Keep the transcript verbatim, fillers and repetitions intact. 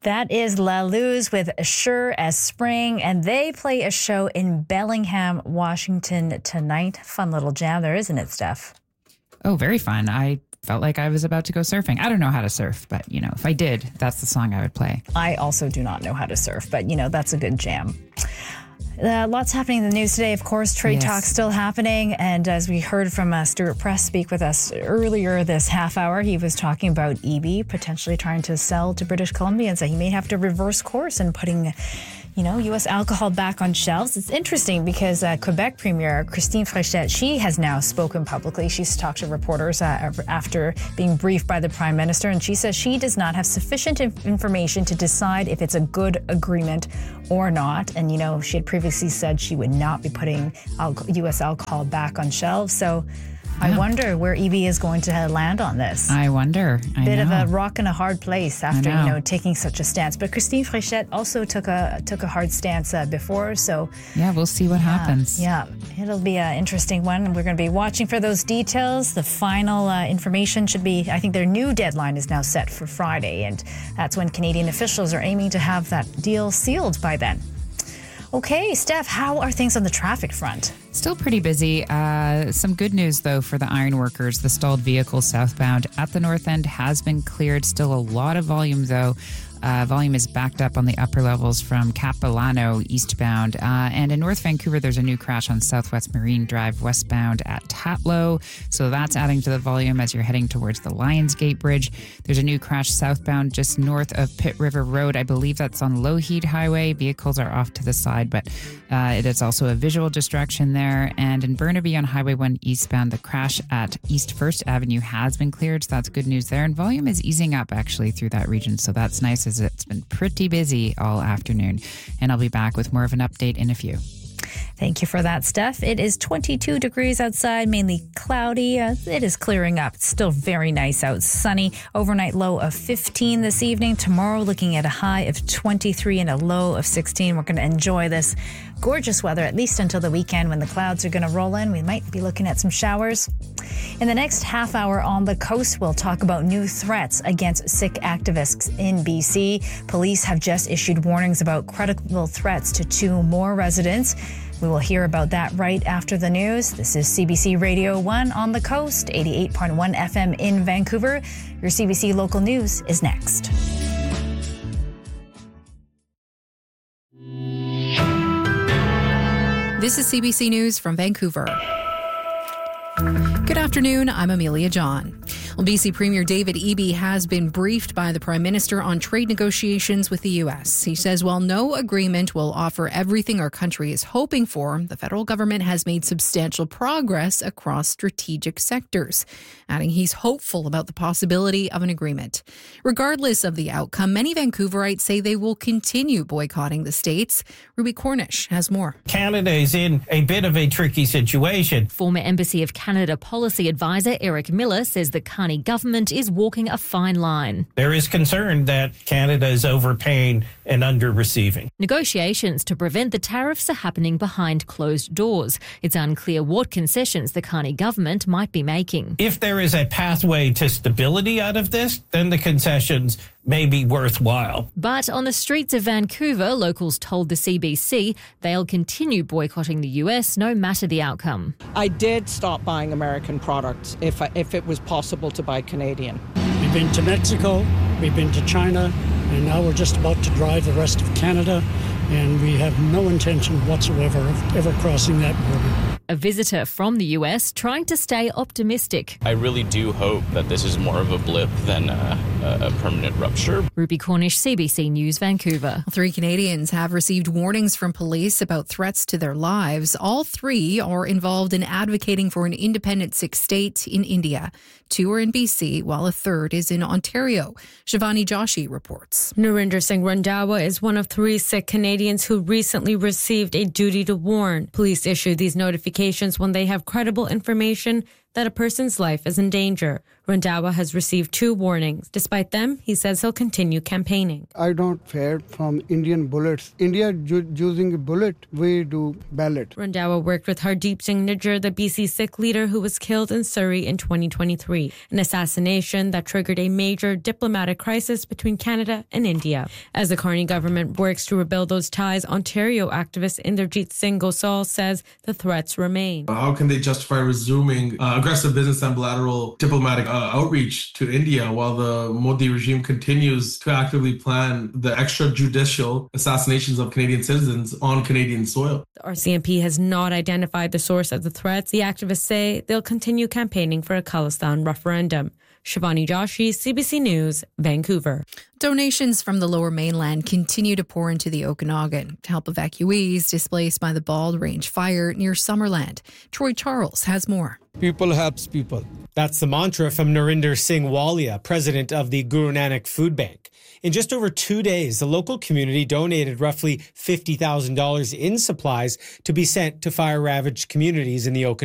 That is La Luz with Sure as Spring, and they play a show in Bellingham, Washington tonight. Fun little jam there, isn't it, Steph? Oh, very fun. I felt like I was about to go surfing. I don't know how to surf, but, you know, if I did, that's the song I would play. I also do not know how to surf, but, you know, that's a good jam. Uh, lots happening in the news today. Of course, trade yes. talk still happening. And as we heard from uh, Stuart Press speak with us earlier this half hour, he was talking about E B potentially trying to sell to British Columbia and say he may have to reverse course in putting, you know, U S alcohol back on shelves. It's interesting because uh, Quebec Premier Christine Fréchette, she has now spoken publicly. She's talked to reporters uh, after being briefed by the Prime Minister, and she says she does not have sufficient information to decide if it's a good agreement or not. And, you know, she had previously said she would not be putting U S alcohol back on shelves. So I wonder where E B is going to land on this. I wonder. I Bit know. of a rock and a hard place after, know. you know, taking such a stance. But Christine Fréchette also took a took a hard stance uh, before, so yeah, we'll see what yeah, happens. Yeah, it'll be an interesting one, and we're going to be watching for those details. The final uh, information should be, I think their new deadline is now set for Friday, and that's when Canadian officials are aiming to have that deal sealed by then. Okay, Steph, how are things on the traffic front? Still pretty busy. Uh, some good news, though, for the iron workers. The stalled vehicle southbound at the north end has been cleared. Still a lot of volume, though. Uh, volume is backed up on the upper levels from Capilano eastbound. Uh, and in North Vancouver, there's a new crash on Southwest Marine Drive westbound at Tatlow. So that's adding to the volume as you're heading towards the Lionsgate Bridge. There's a new crash southbound just north of Pitt River Road. I believe that's on Lougheed Highway. Vehicles are off to the side, but uh, it is also a visual distraction there. And in Burnaby on Highway one eastbound, the crash at East First Avenue has been cleared. So that's good news there. And volume is easing up actually through that region. So that's nice. It's been pretty busy all afternoon, and I'll be back with more of an update in a few. Thank you for that, Steph. It is twenty-two degrees outside, mainly cloudy. Uh, it is clearing up. It's still very nice out. Sunny. Overnight low of fifteen this evening. Tomorrow looking at a high of twenty-three and a low of sixteen. We're going to enjoy this gorgeous weather, at least until the weekend when the clouds are going to roll in. We might be looking at some showers. In the next half hour on the coast, we'll talk about new threats against Sikh activists in B C. Police have just issued warnings about credible threats to two more residents. We will hear about that right after the news. This is C B C Radio one on the coast, eighty-eight point one F M in Vancouver. Your C B C local news is next. This is C B C News from Vancouver. Good afternoon, I'm Amelia John. Well, B C Premier David Eby has been briefed by the Prime Minister on trade negotiations with the U S. He says while no agreement will offer everything our country is hoping for, the federal government has made substantial progress across strategic sectors, adding he's hopeful about the possibility of an agreement. Regardless of the outcome, many Vancouverites say they will continue boycotting the States. Ruby Cornish has more. Canada is in a bit of a tricky situation. Former Embassy of Canada policy advisor Eric Miller says the Carney government is walking a fine line. There is concern that Canada is overpaying and under-receiving. Negotiations to prevent the tariffs are happening behind closed doors. It's unclear what concessions the Carney government might be making. If there is a pathway to stability out of this, then the concessions may be worthwhile. But on the streets of Vancouver, locals told the C B C they'll continue boycotting the U S no matter the outcome. I did stop buying American products if, I, if it was possible to buy Canadian. We've been to Mexico, we've been to China, and now we're just about to drive the rest of Canada, and we have no intention whatsoever of ever crossing that border. A visitor from the U S trying to stay optimistic. I really do hope that this is more of a blip than a, a permanent rupture. Ruby Cornish, C B C News, Vancouver. Three Canadians have received warnings from police about threats to their lives. All three are involved in advocating for an independent Sikh state in India. Two are in B C, while a third is in Ontario. Shivani Joshi reports. Narinder Singh Randhawa is one of three Sikh Canadians who recently received a duty to warn. Police issue these notifications when they have credible information that a person's life is in danger. Randhawa has received two warnings. Despite them, he says he'll continue campaigning. I don't fear from Indian bullets. India ju- using a bullet, we do ballot. Randhawa worked with Hardeep Singh Nijjar, the B C Sikh leader who was killed in Surrey in twenty twenty-three, an assassination that triggered a major diplomatic crisis between Canada and India. As the Carney government works to rebuild those ties, Ontario activist Inderjeet Singh Gosal says the threats remain. How can they justify resuming uh, aggressive business and bilateral diplomatic uh, outreach to India while the Modi regime continues to actively plan the extrajudicial assassinations of Canadian citizens on Canadian soil? The R C M P has not identified the source of the threats. The activists say they'll continue campaigning for a Khalistan referendum. Shivani Joshi, C B C News, Vancouver. Donations from the Lower Mainland continue to pour into the Okanagan to help evacuees displaced by the Bald Range fire near Summerland. Troy Charles has more. People helps people. That's the mantra from Narinder Singh Walia, president of the Guru Nanak Food Bank. In just over two days, the local community donated roughly fifty thousand dollars in supplies to be sent to fire-ravaged communities in the Okanagan.